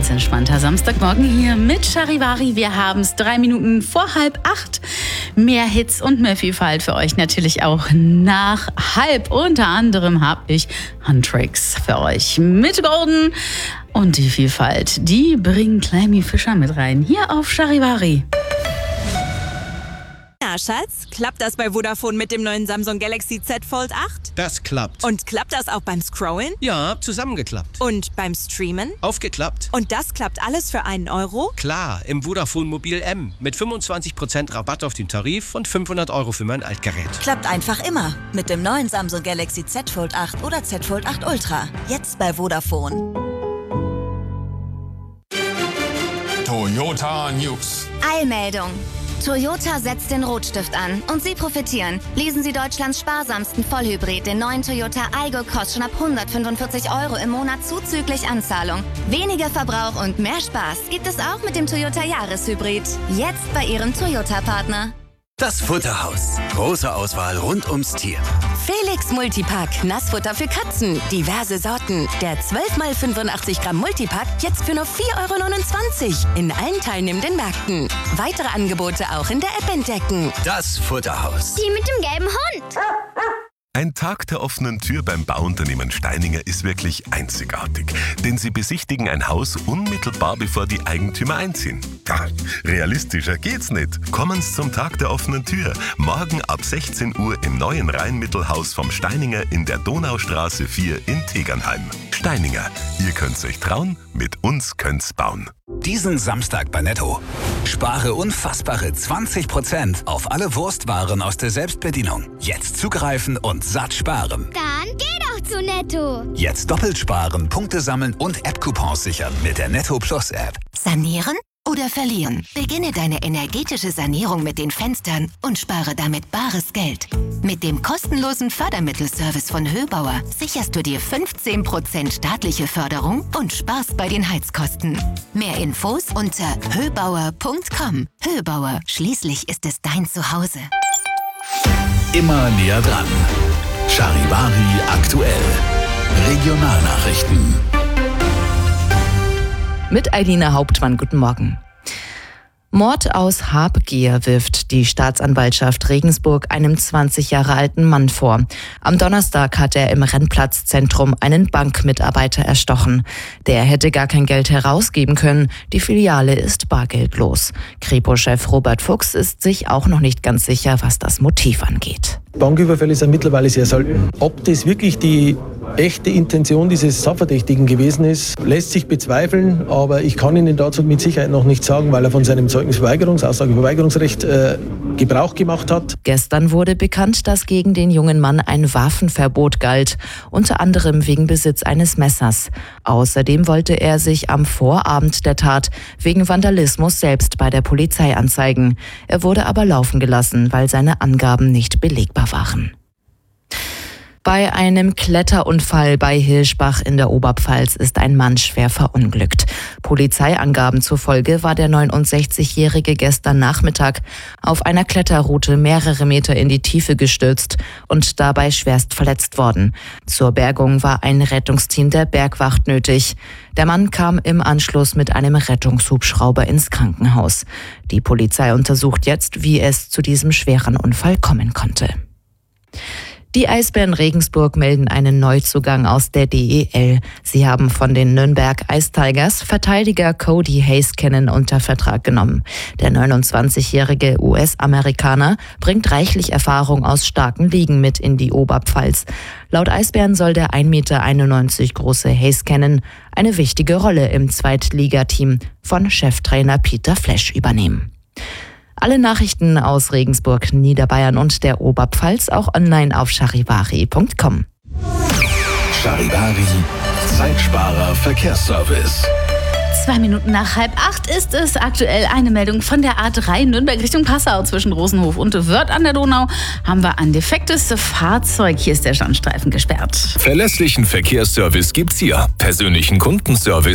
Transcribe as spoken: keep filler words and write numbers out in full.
ganz entspannter Samstagmorgen hier mit Charivari. Wir haben es drei Minuten vor halb acht. Mehr Hits und mehr Vielfalt für euch natürlich auch nach halb. Unter anderem habe ich Handtricks für euch mit Gordon. Und die Vielfalt, die bringen Clemmy Fischer mit rein. Hier auf Charivari. Ja, Schatz, klappt das bei Vodafone mit dem neuen Samsung Galaxy Z Fold acht? Das klappt. Und klappt das auch beim Scrollen? Ja, zusammengeklappt. Und beim Streamen? Aufgeklappt. Und das klappt alles für einen Euro? Klar, im Vodafone Mobil M. Mit fünfundzwanzig Prozent Rabatt auf den Tarif und fünfhundert Euro für mein Altgerät. Klappt einfach immer. Mit dem neuen Samsung Galaxy Z Fold acht oder Z Fold acht Ultra. Jetzt bei Vodafone. Toyota News. Eilmeldung. Toyota setzt den Rotstift an und Sie profitieren. Lesen Sie Deutschlands sparsamsten Vollhybrid, den neuen Toyota Aygo Cross schon ab hundertfünfundvierzig Euro im Monat zuzüglich Anzahlung. Weniger Verbrauch und mehr Spaß gibt es auch mit dem Toyota Jahreshybrid. Jetzt bei Ihrem Toyota-Partner. Das Futterhaus. Große Auswahl rund ums Tier. Felix Multipack. Nassfutter für Katzen. Diverse Sorten. Der zwölf mal fünfundachtzig Gramm Multipack jetzt für nur vier Euro neunundzwanzig. In allen teilnehmenden Märkten. Weitere Angebote auch in der App entdecken. Das Futterhaus. Die mit dem gelben Hund. Ein Tag der offenen Tür beim Bauunternehmen Steininger ist wirklich einzigartig. Denn sie besichtigen ein Haus unmittelbar bevor die Eigentümer einziehen. Ja, realistischer geht's nicht. Kommen Sie zum Tag der offenen Tür. Morgen ab sechzehn Uhr im neuen Rheinmittelhaus vom Steininger in der Donaustraße vier in Tegernheim. Steininger, ihr könnt's euch trauen, mit uns könnt's bauen. Diesen Samstag bei Netto. Spare unfassbare zwanzig Prozent auf alle Wurstwaren aus der Selbstbedienung. Jetzt zugreifen und satt sparen. Dann geh doch zu Netto. Jetzt doppelt sparen, Punkte sammeln und App-Coupons sichern mit der Netto Plus App. Sanieren oder verlieren? Beginne deine energetische Sanierung mit den Fenstern und spare damit bares Geld. Mit dem kostenlosen Fördermittelservice von Höbauer sicherst du dir fünfzehn Prozent staatliche Förderung und sparst bei den Heizkosten. Mehr Infos unter höbauer punkt com. Höbauer, schließlich ist es dein Zuhause. Immer näher dran. Charivari aktuell. Regionalnachrichten. Mit Eilina Hauptmann, guten Morgen. Mord aus Habgier wirft die Staatsanwaltschaft Regensburg einem zwanzig Jahre alten Mann vor. Am Donnerstag hat er im Rennplatzzentrum einen Bankmitarbeiter erstochen. Der hätte gar kein Geld herausgeben können. Die Filiale ist bargeldlos. Kripo-Chef Robert Fuchs ist sich auch noch nicht ganz sicher, was das Motiv angeht. Banküberfälle sind mittlerweile sehr selten. Ob das wirklich die echte Intention dieses Sachverdächtigen gewesen ist, lässt sich bezweifeln, aber ich kann Ihnen dazu mit Sicherheit noch nichts sagen, weil er von seinem Zeugnisverweigerungs-, Aussageverweigerungsrecht äh, Gebrauch gemacht hat. Gestern wurde bekannt, dass gegen den jungen Mann ein Waffenverbot galt, unter anderem wegen Besitz eines Messers. Außerdem wollte er sich am Vorabend der Tat wegen Vandalismus selbst bei der Polizei anzeigen. Er wurde aber laufen gelassen, weil seine Angaben nicht belegbar waren. Bei einem Kletterunfall bei Hilschbach in der Oberpfalz ist ein Mann schwer verunglückt. Polizeiangaben zufolge war der neunundsechzigjährige gestern Nachmittag auf einer Kletterroute mehrere Meter in die Tiefe gestürzt und dabei schwerst verletzt worden. Zur Bergung war ein Rettungsteam der Bergwacht nötig. Der Mann kam im Anschluss mit einem Rettungshubschrauber ins Krankenhaus. Die Polizei untersucht jetzt, wie es zu diesem schweren Unfall kommen konnte. Die Eisbären Regensburg melden einen Neuzugang aus der D E L. Sie haben von den Nürnberg Ice Tigers Verteidiger Cody Heiskanen unter Vertrag genommen. Der neunundzwanzigjährige U S-Amerikaner bringt reichlich Erfahrung aus starken Ligen mit in die Oberpfalz. Laut Eisbären soll der ein Meter einundneunzig große Heiskanen eine wichtige Rolle im Zweitligateam von Cheftrainer Peter Flesch übernehmen. Alle Nachrichten aus Regensburg, Niederbayern und der Oberpfalz auch online auf charivari punkt com. Charivari, Zeitsparer Verkehrsservice. Zwei Minuten nach halb acht ist es aktuell eine Meldung von der A drei Nürnberg Richtung Passau. Zwischen Rosenhof und Wörth an der Donau haben wir ein defektes Fahrzeug. Hier ist der Standstreifen gesperrt. Verlässlichen Verkehrsservice gibt's hier. Persönlichen Kundenservice